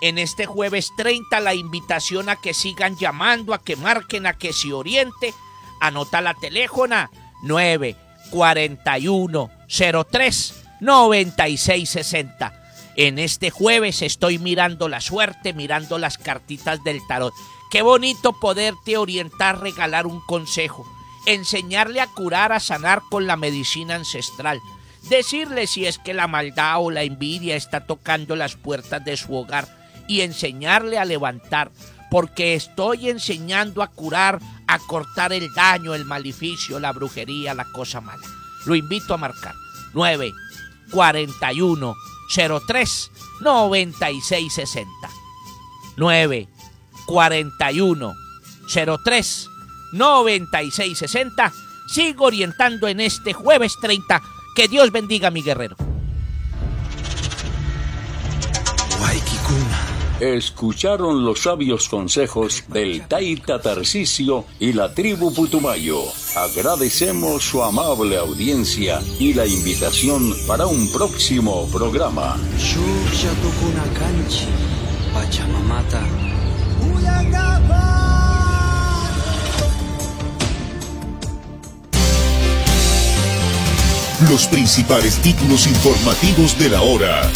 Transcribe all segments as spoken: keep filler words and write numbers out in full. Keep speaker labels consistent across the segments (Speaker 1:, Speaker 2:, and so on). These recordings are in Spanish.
Speaker 1: En este jueves treinta, la invitación a que sigan llamando, a que marquen, a que se oriente. Anota la teléfona nueve cuarenta y uno, cero tres, noventa y seis sesenta. En este jueves estoy mirando la suerte, mirando las cartitas del tarot. Qué bonito poderte orientar, regalar un consejo, enseñarle a curar, a sanar con la medicina ancestral. Decirle si es que la maldad o la envidia está tocando las puertas de su hogar y enseñarle a levantar, porque estoy enseñando a curar, a cortar el daño, el maleficio, la brujería, la cosa mala. Lo invito a marcar nueve cuarenta y uno, cero tres, noventa y seis sesenta. nueve cuarenta y uno, cero tres, noventa y seis sesenta. Sigo orientando en este jueves treinta. Que Dios bendiga a mi guerrero.
Speaker 2: Escucharon los sabios consejos del Taita Tarcisio y la tribu Putumayo. Agradecemos su amable audiencia y la invitación para un próximo programa.
Speaker 3: Los principales títulos informativos de la hora.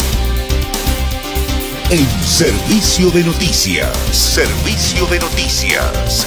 Speaker 3: En Servicio de Noticias. Servicio de Noticias.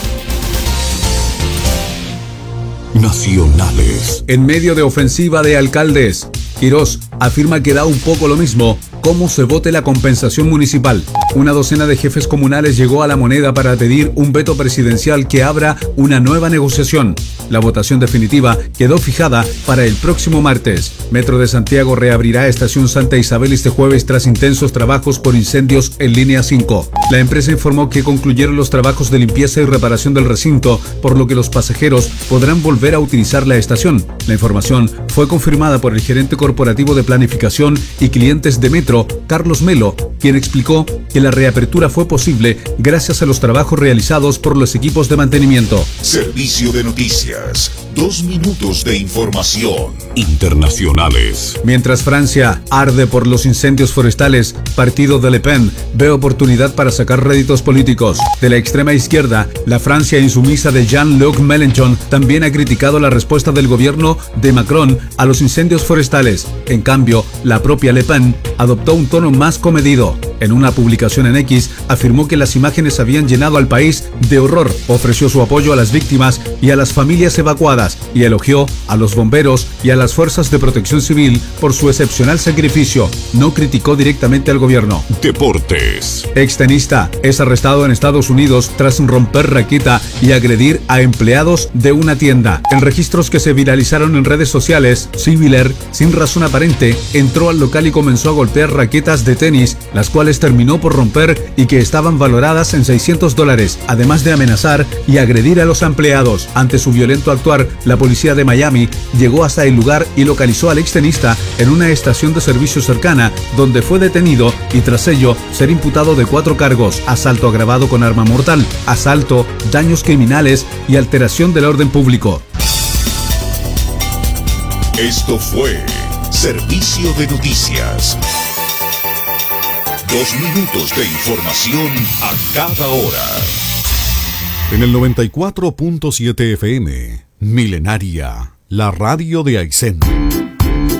Speaker 3: Nacionales.
Speaker 4: En medio de ofensiva de alcaldes, Quirós afirma que da un poco lo mismo cómo se vote la compensación municipal. Una docena de jefes comunales llegó a La Moneda para pedir un veto presidencial que abra una nueva negociación. La votación definitiva quedó fijada para el próximo martes. Metro de Santiago reabrirá Estación Santa Isabel este jueves tras intensos trabajos por incendios en línea cinco. La empresa informó que concluyeron los trabajos de limpieza y reparación del recinto, por lo que los pasajeros podrán volver a utilizar la estación. La información fue confirmada por el gerente corporativo de planificación y clientes de Metro, Carlos Melo, quien explicó que la reapertura fue posible gracias a los trabajos realizados por los equipos de mantenimiento.
Speaker 3: Servicio de Noticias. Dos minutos de información. Internacionales.
Speaker 4: Mientras Francia arde por los incendios forestales, partido de Le Pen ve oportunidad para sacar réditos políticos. De la extrema izquierda, la Francia insumisa de Jean-Luc Mélenchon también ha criticado la respuesta del gobierno de Macron a los incendios forestales. En cambio, la propia Le Pen adoptó un tono más comedido. En una publicación en X, afirmó que las imágenes habían llenado al país de horror, ofreció su apoyo a las víctimas y a las familias evacuadas y elogió a los bomberos y a las fuerzas de protección civil por su excepcional sacrificio. No criticó directamente al gobierno.
Speaker 3: Deportes.
Speaker 4: Extenista es arrestado en Estados Unidos tras romper raqueta y agredir a empleados de una tienda. En registros que se viralizaron en redes sociales, Civiler, sin razón aparente, entró al local y comenzó a golpear raquetas de tenis, las cuales terminó por romper y que estaban valoradas en seiscientos dólares, además de amenazar y agredir a los empleados. Ante su violento actuar, la policía de Miami llegó hasta el lugar y localizó al extenista en una estación de servicio cercana, donde fue detenido y tras ello ser imputado de cuatro cargos: asalto agravado con arma mortal, asalto, daños criminales y alteración del orden público.
Speaker 3: Esto fue Servicio de Noticias. Dos minutos de información a cada hora. En el noventa y cuatro punto siete F M, Milenaria, la radio de Aysén.